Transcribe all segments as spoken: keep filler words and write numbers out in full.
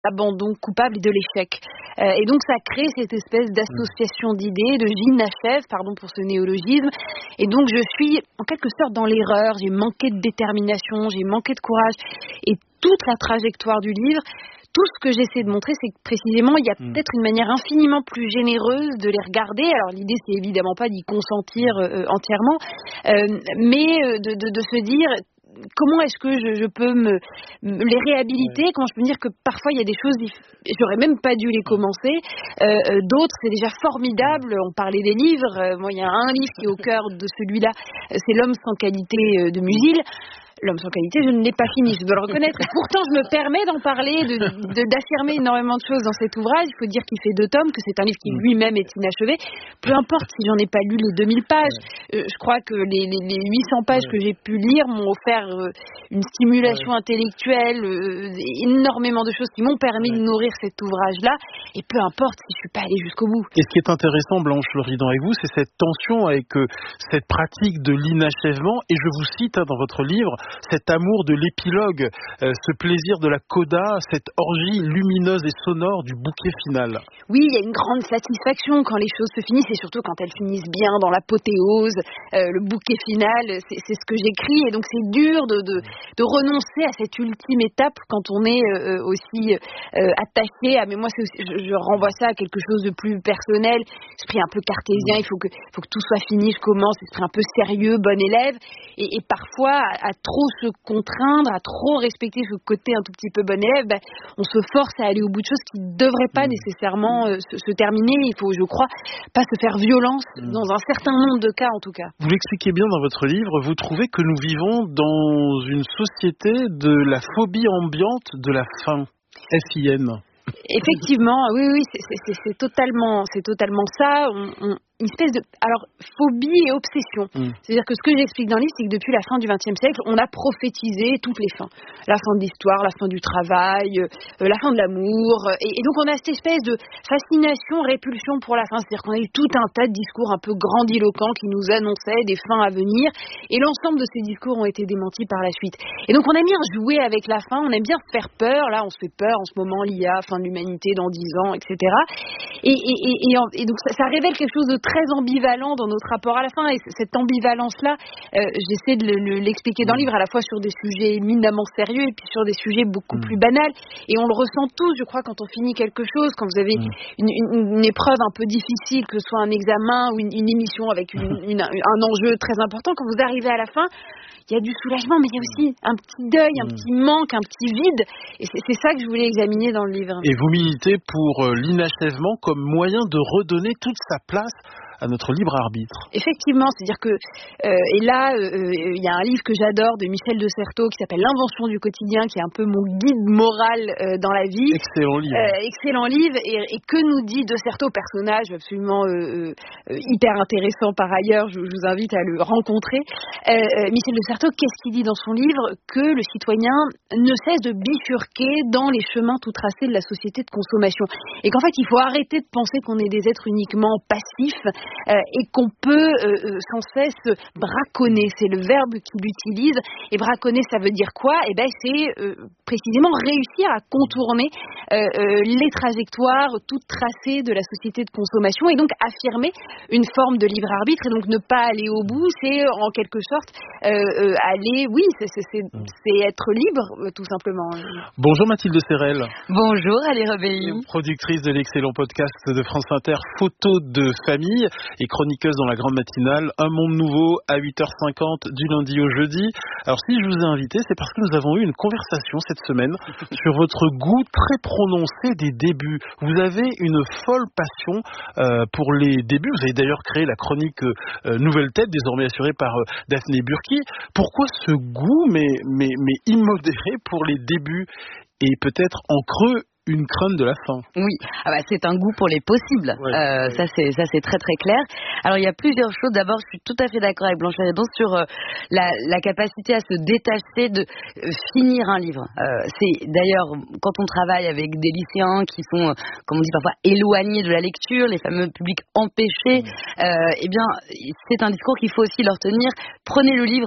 l'abandon coupable et de l'échec. Euh, et donc ça crée cette espèce d'association d'idées, de j'inachève, pardon pour ce néologisme. Et donc je suis en quelque sorte dans l'erreur, j'ai manqué de détermination, j'ai manqué de courage. Et toute la trajectoire du livre, tout ce que j'essaie de montrer, c'est que précisément, il y a mmh. peut-être une manière infiniment plus généreuse de les regarder. Alors l'idée, c'est évidemment pas d'y consentir euh, entièrement, euh, mais de, de, de se dire... Comment est-ce que je, je peux me, me les réhabiliter? Comment je peux me dire que parfois il y a des choses, j'aurais même pas dû les commencer. Euh, d'autres, c'est déjà formidable. On parlait des livres. Euh, moi, il y a un livre qui est au cœur de celui-là. C'est L'homme sans qualité de Musil. L'homme sans qualité, je ne l'ai pas fini, je dois le reconnaître. Et pourtant, je me permets d'en parler, de, de, d'affirmer énormément de choses dans cet ouvrage. Il faut dire qu'il fait deux tomes, que c'est un livre qui lui-même est inachevé. Peu importe si j'en ai pas lu les deux mille pages. Euh, je crois que les, les, les huit cents pages que j'ai pu lire m'ont offert euh, une stimulation intellectuelle, euh, énormément de choses qui m'ont permis de nourrir cet ouvrage-là. Et peu importe si je suis pas allée jusqu'au bout. Et ce qui est intéressant, Blanche Loridan, avec vous, c'est cette tension avec euh, cette pratique de l'inachèvement. Et je vous cite hein, dans votre livre, cet amour de l'épilogue, euh, ce plaisir de la coda, cette orgie lumineuse et sonore du bouquet final. Oui, il y a une grande satisfaction quand les choses se finissent et surtout quand elles finissent bien dans l'apothéose, euh, le bouquet final, c'est, c'est ce que j'écris et donc c'est dur de, de, de renoncer à cette ultime étape quand on est euh, aussi euh, attaché à, mais moi c'est aussi, je, je renvoie ça à quelque chose de plus personnel, esprit un peu cartésien, il faut que, faut que tout soit fini, je commence, esprit un peu sérieux, bon élève et, et parfois à, à trop se contraindre, à trop respecter ce côté un tout petit peu bon élève, ben, on se force à aller au bout de choses qui ne devraient pas mmh. nécessairement euh, se, se terminer. Il faut, je crois, pas se faire violence mmh. dans un certain nombre de cas en tout cas. Vous l'expliquez bien dans votre livre, vous trouvez que nous vivons dans une société de la phobie ambiante de la fin. S I N. Effectivement, oui, oui, c'est, c'est, c'est totalement, c'est totalement ça. On, on, une espèce de, alors, phobie et obsession. Mm. C'est-à-dire que ce que j'explique dans le livre, c'est que depuis la fin du vingtième siècle, on a prophétisé toutes les fins. La fin de l'histoire, la fin du travail, euh, la fin de l'amour. Et, et donc, on a cette espèce de fascination, répulsion pour la fin. C'est-à-dire qu'on a eu tout un tas de discours un peu grandiloquents qui nous annonçaient des fins à venir. Et l'ensemble de ces discours ont été démentis par la suite. Et donc, on aime bien jouer avec la fin. On aime bien se faire peur. Là, on se fait peur en ce moment, l'I A, fin de l'humanité dans dix ans, et cetera. Et, et, et, et, et donc, ça, ça révèle quelque chose de très ambivalent dans notre rapport à la fin. Et cette ambivalence-là, euh, j'essaie de le, le, l'expliquer dans le livre, à la fois sur des sujets éminemment sérieux et puis sur des sujets beaucoup mmh. plus banals. Et on le ressent tous, je crois, quand on finit quelque chose, quand vous avez mmh. une, une, une épreuve un peu difficile, que ce soit un examen ou une, une émission avec une, une, un enjeu très important, quand vous arrivez à la fin, il y a du soulagement, mais il y a aussi un petit deuil, un petit manque, un petit vide. Et c'est, c'est ça que je voulais examiner dans le livre. Et vous militez pour euh, l'inachèvement comme moyen de redonner toute sa place à notre libre arbitre. Effectivement, c'est-à-dire que euh, et là, il euh, y a un livre que j'adore de Michel de Certeau qui s'appelle L'invention du quotidien, qui est un peu mon guide moral euh, dans la vie. Excellent livre. Euh, excellent livre. Et, et que nous dit de Certeau, personnage absolument euh, euh, hyper intéressant par ailleurs. Je, je vous invite à le rencontrer. Euh, Michel de Certeau, qu'est-ce qu'il dit dans son livre? Que le citoyen ne cesse de bifurquer dans les chemins tout tracés de la société de consommation. Et qu'en fait, il faut arrêter de penser qu'on est des êtres uniquement passifs. Euh, et qu'on peut euh, sans cesse braconner, c'est le verbe qu'il utilise. Et braconner, ça veut dire quoi? Eh ben, c'est euh, précisément réussir à contourner euh, euh, les trajectoires toutes tracées de la société de consommation et donc affirmer une forme de libre arbitre et donc ne pas aller au bout, c'est en quelque sorte euh, euh, aller, oui, c'est, c'est, c'est, c'est être libre, tout simplement. Bonjour Mathilde Serrel. Bonjour Ali Rebellion. Productrice de l'excellent podcast de France Inter, Photos de famille, et chroniqueuse dans la grande matinale Un monde nouveau à huit heures cinquante du lundi au jeudi. Alors si je vous ai invité, c'est parce que nous avons eu une conversation cette semaine sur votre goût très prononcé des débuts. Vous avez une folle passion euh, pour les débuts. Vous avez d'ailleurs créé la chronique euh, Nouvelle Tête, désormais assurée par euh, Daphné Burki. Pourquoi ce goût, mais, mais, mais immodéré pour les débuts et peut-être en creux une crainte de la fin? Oui, ah bah c'est un goût pour les possibles. Ouais, euh, ouais. Ça c'est ça c'est très très clair. Alors il y a plusieurs choses. D'abord, je suis tout à fait d'accord avec Blanche Loridan sur euh, la, la capacité à se détacher de euh, finir un livre. Euh, c'est d'ailleurs quand on travaille avec des lycéens qui sont, euh, comme on dit parfois, éloignés de la lecture, les fameux publics empêchés. Mmh. Euh, eh bien, c'est un discours qu'il faut aussi leur tenir. Prenez le livre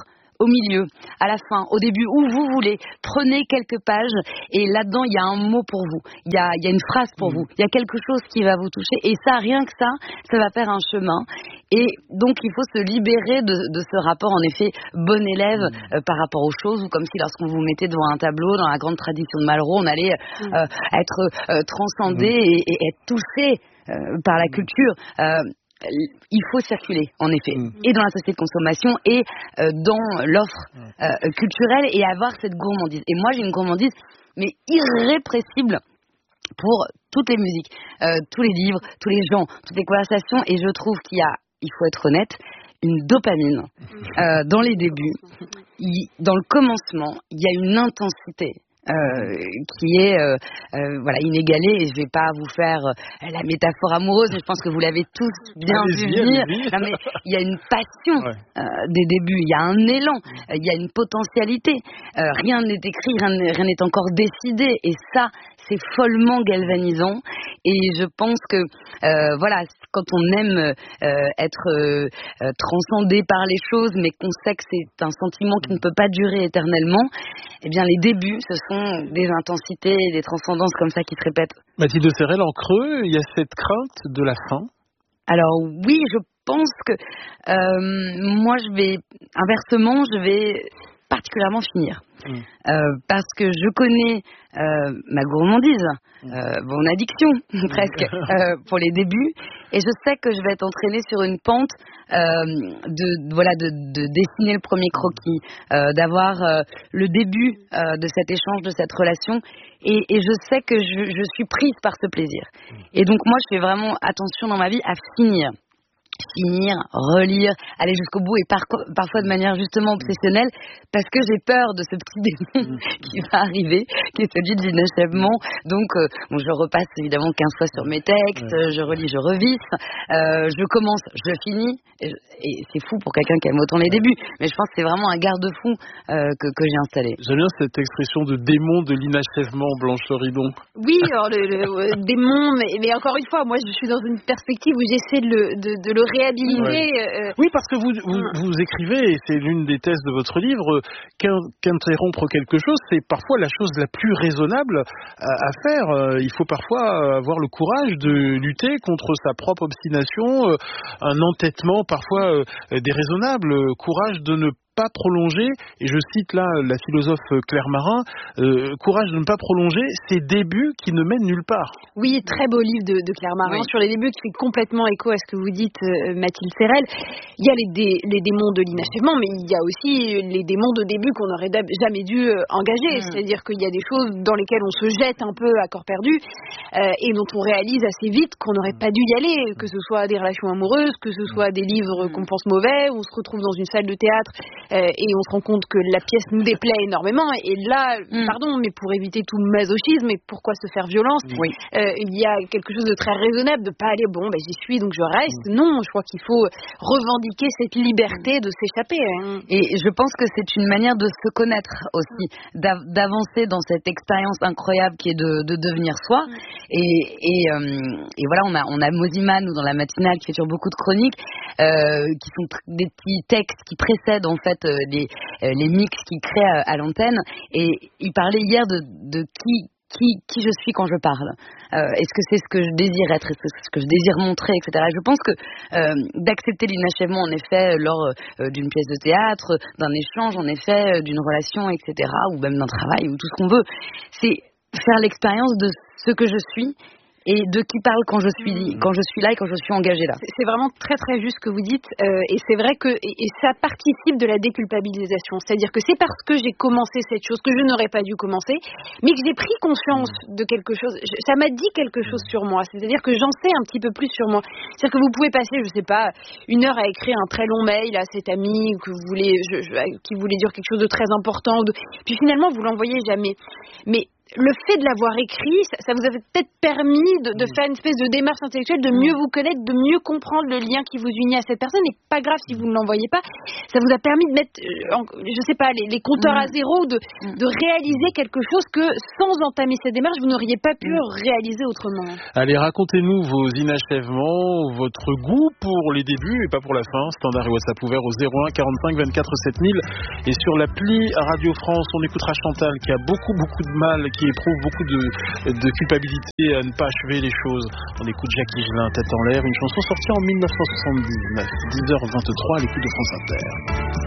au milieu, à la fin, au début, où vous voulez. Prenez quelques pages et là-dedans, il y a un mot pour vous. Il y a, il y a une phrase pour mmh. vous. Il y a quelque chose qui va vous toucher. Et ça, rien que ça, ça va faire un chemin. Et donc, il faut se libérer de, de ce rapport, en effet, bon élève mmh. euh, par rapport aux choses, ou comme si lorsqu'on vous mettait devant un tableau, dans la grande tradition de Malraux, on allait mmh. euh, être euh, transcendé mmh. et, et être touché euh, par la culture. Euh, il faut circuler, en effet, mmh. et dans la société de consommation et euh, dans l'offre euh, culturelle, et avoir cette gourmandise. Et moi, j'ai une gourmandise, mais irrépressible, pour toutes les musiques, euh, tous les livres, tous les gens, toutes les conversations, et je trouve qu'il y a, il faut être honnête, une dopamine euh, dans les débuts. Il, dans le commencement, il y a une intensité Euh, qui est euh, euh, voilà, inégalée, et je vais pas vous faire euh, la métaphore amoureuse, mais je pense que vous l'avez tous bien vu venir. Non, mais il y a une passion ouais. euh, des débuts, il y a un élan, il y a une potentialité. Euh, rien n'est écrit, rien, rien n'est encore décidé, et ça, c'est follement galvanisant. Et je pense que euh, voilà, quand on aime euh, être euh, euh, transcendé par les choses, mais qu'on sait que c'est un sentiment qui ne peut pas durer éternellement, eh bien les débuts, ce sont des intensités, des transcendances comme ça qui se répètent. Mathilde Serrel, en creux, il y a cette crainte de la fin? Alors oui, je pense que euh, moi je vais, inversement, je vais particulièrement finir. Mmh. Euh, parce que je connais euh, ma gourmandise, euh, mon addiction presque euh, pour les débuts, et je sais que je vais être entraînée sur une pente euh, de voilà de, de dessiner le premier croquis, euh, d'avoir euh, le début euh, de cet échange, de cette relation, et, et je sais que je, je suis prise par ce plaisir. Et donc moi je fais vraiment attention dans ma vie à finir. finir, relire, aller jusqu'au bout, et par, parfois de manière justement obsessionnelle, parce que j'ai peur de ce petit démon qui va arriver, qui est celui de l'inachèvement. Donc euh, bon, je repasse évidemment quinze fois sur mes textes, ouais. je relis, je revisse, euh, je commence, je finis, et, je, et c'est fou pour quelqu'un qui aime autant les débuts, mais je pense que c'est vraiment un garde-fou euh, que, que j'ai installé. J'aime bien cette expression de démon de l'inachèvement, Blanche Ridon. Oui, alors le, le euh, démon, mais, mais encore une fois, moi je suis dans une perspective où j'essaie de le, de, de le réhabiliter. Ouais. Euh... Oui, parce que vous, vous, vous écrivez, et c'est l'une des thèses de votre livre, qu'interrompre quelque chose, c'est parfois la chose la plus raisonnable à, à faire. Il faut parfois avoir le courage de lutter contre sa propre obstination, un entêtement parfois déraisonnable, courage de ne pas prolonger, et je cite là la philosophe Claire Marin, euh, courage de ne pas prolonger ces débuts qui ne mènent nulle part. Oui, très beau livre de, de Claire Marin oui. sur les débuts, qui fait complètement écho à ce que vous dites, euh, Mathilde Serrel. Il y a les, dé, les démons de l'inachèvement, mais il y a aussi les démons de début qu'on n'aurait jamais dû euh, engager. Mmh. C'est-à-dire qu'il y a des choses dans lesquelles on se jette un peu à corps perdu, euh, et dont on réalise assez vite qu'on n'aurait pas dû y aller, que ce soit des relations amoureuses, que ce soit des livres qu'on pense mauvais, où on se retrouve dans une salle de théâtre Euh, et on se rend compte que la pièce nous déplaît énormément, et là, mm. pardon, mais pour éviter tout masochisme, et pourquoi se faire violence, oui. euh, il y a quelque chose de très raisonnable, de pas aller, bon, ben, j'y suis, donc je reste. Mm. Non, je crois qu'il faut revendiquer cette liberté de s'échapper. Hein. Et je pense que c'est une manière de se connaître aussi, d'av- d'avancer dans cette expérience incroyable qui est de, de devenir soi. Mm. Et, et, euh, et voilà, on a, on a Mosiman, ou dans la matinale, qui fait sur beaucoup de chroniques, euh, qui sont tr- des petits textes qui précèdent en fait euh, les, euh, les mix qu'il crée à, à l'antenne. Et il parlait hier de, de qui, qui, qui je suis quand je parle. Euh, est-ce que c'est ce que je désire être, est-ce que c'est ce que je désire montrer, et cetera. Je pense que euh, d'accepter l'inachèvement, en effet, lors euh, d'une pièce de théâtre, d'un échange, en effet, d'une relation, et cetera, ou même d'un travail, ou tout ce qu'on veut, c'est faire l'expérience de ce que je suis, et de qui parle quand je suis quand je suis là et quand je suis engagée là. C'est, c'est vraiment très très juste ce que vous dites, euh, et c'est vrai que et, et ça participe de la déculpabilisation. C'est-à-dire que c'est parce que j'ai commencé cette chose que je n'aurais pas dû commencer, mais que j'ai pris conscience de quelque chose. Je, ça m'a dit quelque chose sur moi. C'est-à-dire que j'en sais un petit peu plus sur moi. C'est-à-dire que vous pouvez passer, je sais pas, une heure à écrire un très long mail à cet ami que vous voulez, je, je, qui voulait dire quelque chose de très important, de, puis finalement vous l'envoyez jamais. Mais le fait de l'avoir écrit, ça, ça vous a peut-être permis de, de faire une espèce de démarche intellectuelle, de mieux vous connaître, de mieux comprendre le lien qui vous unit à cette personne. Et pas grave si vous ne l'envoyez pas. Ça vous a permis de mettre, euh, en, je sais pas, les, les compteurs mmh. à zéro, de, de réaliser quelque chose que sans entamer cette démarche, vous n'auriez pas pu mmh. réaliser autrement. Allez, racontez-nous vos inachèvements, votre goût pour les débuts et pas pour la fin. Standard et WhatsApp ouvert au zéro un quarante-cinq vingt-quatre sept mille. Et sur l'appli Radio France, on écoutera Chantal qui a beaucoup, beaucoup de mal, qui éprouve beaucoup de, de culpabilité à ne pas achever les choses. On écoute Jacques Higelin, Tête en l'air, une chanson sortie en mille neuf cent soixante-dix-neuf, dix heures vingt-trois à l'écoute de France Inter.